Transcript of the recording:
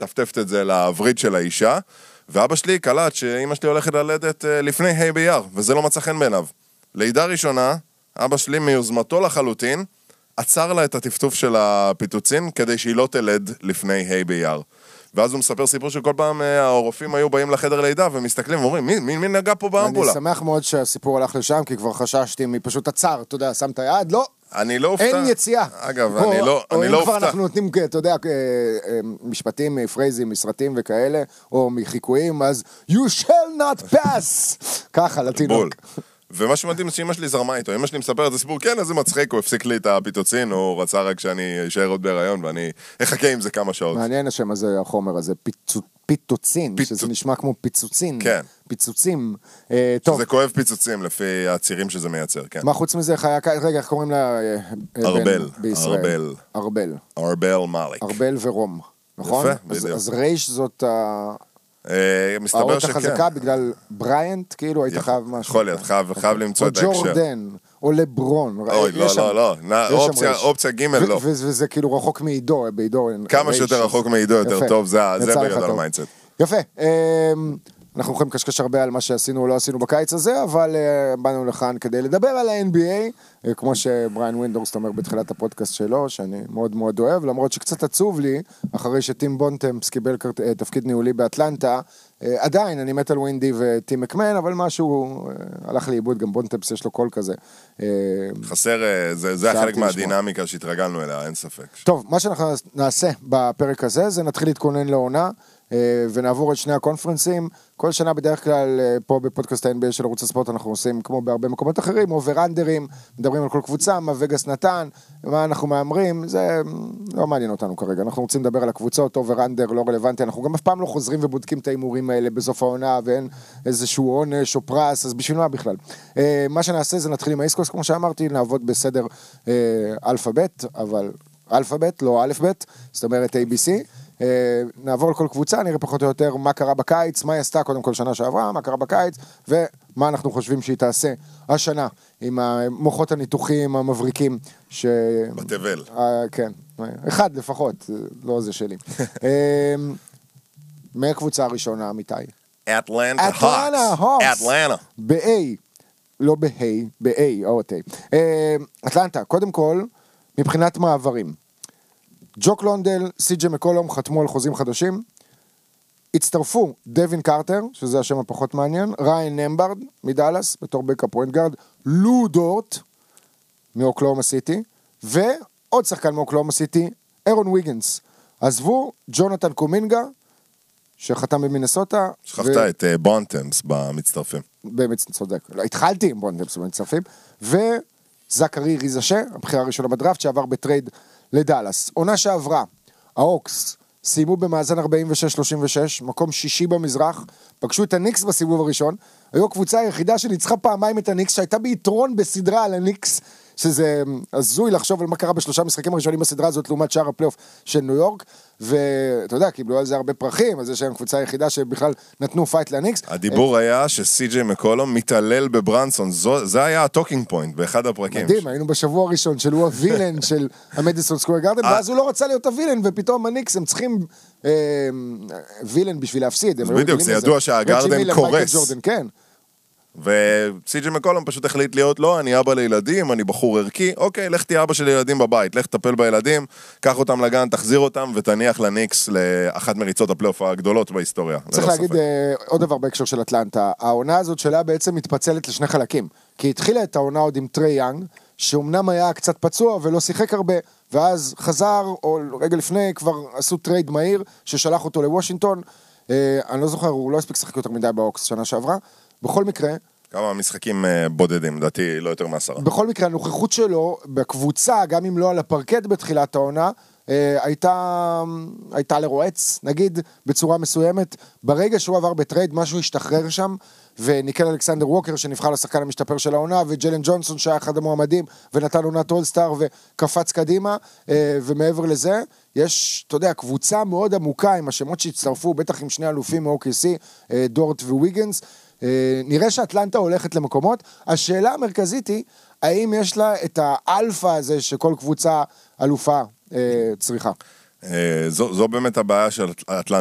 טפטפת את זה לעברית של האישה, ואבא שלי קלט שאמא שלי הולכת ללדת לפני ה' באייר, וזה לא מצא חן בעיניו. לידה ראשונה, אבא שלי מיוזמתו לחלוטין, עצר לה את הטפטוף של הפיטוצין, כדי שהיא לא תלד לפני ה' באייר. ואז הוא מספר סיפור שכל פעם הרופאים היו באים לחדר לידה, ומסתכלים ואומרים, מי נגע פה באמבולה? אני שמח מאוד שהסיפור הלך לשם, כי כבר חששתי מפשוט עצר, אתה יודע, שם את היד, לא. אני לא אופתע. אין יציאה. אגב, אני לא אופתע. או אם כבר אנחנו נותנים, אתה יודע, משפטים, פרייזים, מסרטים וכאלה, או מחיקויים, אז you shall not pass. ככה, לתינוק. ומה שמדהים זה שאמא שלי זרמה איתו, אמא שלי מספר את הסיפור, כן, איזה מצחיק, הוא הפסיק לי את הפיטוצין, הוא רצה רק שאני אשאר עוד בהיריון, ואני אחכה עם זה כמה שעות. מעניין השם הזה, החומר הזה, פיטוצין, שזה נשמע כמו פיצוצין. כן. פיצוצים. שזה כואב פיצוצים, לפי הצירים שזה מייצר, כן. מה חוץ מזה, רגע, איך קוראים לה? ארבל. ארבל מאליק. ארבל ורום, נכון? יפה, בדיוק. אז רייש זאת מסתבר שכן. האות החזקה בגלל בריינט, כאילו היית חייב משהו. יכול להיות, חייב למצוא את ההקשר. או ג'ורדן, או לברון. אוי, לא. אופציה ג' לא. וזה כאילו רחוק מעידו, בעידו. כמה שיותר רחוק מעידו יותר טוב, זה בגדול המיינדסט. יפה. אנחנו יכולים לקשקש הרבה על מה שעשינו או לא עשינו בקיץ הזה, אבל באנו לכאן כדי לדבר על ה-NBA, כמו שבריין ווינדורסט אומר בתחילת הפודקאסט שלו, שאני מאוד מאוד אוהב, למרות שקצת עצוב לי, אחרי שטים בונטמפס קיבל תפקיד ניהולי באטלנטה, עדיין אני מת על ווינדי וטים מקמן, אבל משהו הלך לאיבוד, גם בונטמפס יש לו קול כזה. חסר, זה החלק מהדינמיקה שהתרגלנו אליה, אין ספק. טוב, מה שאנחנו נעשה בפרק הזה, זה נתחיל להתכונן לעונה, ונעבור את שני הקונפרנסים. כל שנה בדרך כלל פה בפודקאסט ה-NBA של ערוץ הספורט אנחנו עושים כמו בהרבה מקומות אחרים, אובר-אנדרים, מדברים על כל קבוצה, מה וגאס נתן, מה אנחנו מאמרים, זה לא מעניין אותנו כרגע, אנחנו רוצים לדבר על הקבוצות, אובר-אנדר לא רלוונטי, אנחנו גם אף פעם לא חוזרים ובודקים את האימורים האלה בסוף העונה, ואין איזשהו עונש או פרס, אז בשביל מה בכלל? מה שנעשה זה נתחיל עם האיסקוס, כמו שאמרתי, נעבוד בסדר אלפאבית, אבל אלפאבית, לא אלף-בית, זאת אומרת ABC, נעבור לכל קבוצה, נראה פחות או יותר מה קרה בקיץ, מה היא עשתה קודם כל שנה שעברה, מה קרה בקיץ, ומה אנחנו חושבים שהיא תעשה השנה, עם המוחות הניתוחים המבריקים, בתבל. כן, אחד לפחות, לא זה שלי. מהקבוצה הראשונה, אמיתי? אטלנטה הוקס. אטלנטה. ב-A, לא ב-A, ב-A, או T. אטלנטה, קודם כל, מבחינת מעברים. ג'וק לונדל, סי.ג'יי מקולום חתמו על חוזים חדשים, הצטרפו דווין קרטר, שזה השם הפחות מעניין, ריין נמברד מדלס, בתור בקאפ פוינט גארד, לו דורט מאוקלאומה סיטי, ועוד שחקן מאוקלאומה סיטי, אירון ויגנס. עזבו ג'ונתן קומינגה, שחתם במינסוטה. שכחת את בונטמפס במצטרפים. צודק, התחלתי עם בונטמפס במצטרפים, וזקרי ריזשה, הבחירה הראשונה בדראפט, שעבר בטרייד לדלס. עונה שעברה, ההוקס סיימו במאזן 46-36, מקום שישי במזרח, פגשו את הניקס בסיבוב הראשון, היו הקבוצה היחידה שניצחה פעמיים את הניקס, שהייתה ביתרון בסדרה על הניקס, שזה הזוי לחשוב על מה קרה בשלושה משחקים הראשונים בסדרה הזאת, לעומת שאר הפלייאוף של ניו יורק, ואתה יודע, קיבלו על זה הרבה פרחים, אז יש להם קבוצה היחידה שבכלל נתנו פייט לניקס. הדיבור היה שסי.ג'יי מקולום מתעלל בברנסון, זה היה הטוקינג פוינט באחד הפרקים. מדהים, היינו בשבוע הראשון של הוא הווילן של המדיסון סקוור גארדן, ואז הוא לא רצה להיות הווילן, ופתאום הניקס הם צריכים וילן בשביל להפסיד. בדיוק, זה ידוע שהגארדן קורס. כן. וסי.ג'יי מקולום פשוט החליט להיות, לא, אני אבא לילדים, אני בחור ערכי, אוקיי, לך תהיה אבא של ילדים בבית, לך תטפל בילדים, קח אותם לגן, תחזיר אותם, ותניח לניקס לאחת מריצות הפלייאוף הגדולות בהיסטוריה. צריך להגיד עוד דבר בהקשר של אטלנטה, העונה הזאת שלה בעצם מתפצלת לשני חלקים, כי התחילה את העונה עוד עם טרי יאנג, שאומנם היה קצת פצוע ולא שיחק הרבה, ואז חזר, או רגע לפני כבר עשו טרייד מהיר, ששלח אותו לוושינגטון, אני לא זוכר, הוא לא הספיק לשחק יותר מדי באוקס שנה שעברה, בכל מקרה, כמה משחקים בודדים, לדעתי לא יותר מ10. בכל מקרה, הנוכחות שלו בקבוצה, גם אם לא על הפרקט בתחילת העונה, הייתה לרועץ, נגיד, בצורה מסוימת. ברגע שהוא עבר בטרייד, משהו השתחרר שם, וניקל אלכסנדר ווקר, שנבחר לשחקן המשתפר של העונה, וג'לן ג'ונסון, שהיה אחד המועמדים, ונתן עונת אולסטאר, וקפץ קדימה, ומעבר לזה, יש, אתה יודע, קבוצה מאוד עמוקה, עם השמות שהצטרפו, בטח עם שני אלופים מ-OKC, דורט וויגנס, נראה שאטלנטה הולכת למקומות. השאלה המרכזית היא, האם יש לה את האלפא הזה שכל קבוצה אלופה צריכה? זו באמת הבעיה של אטלנטה.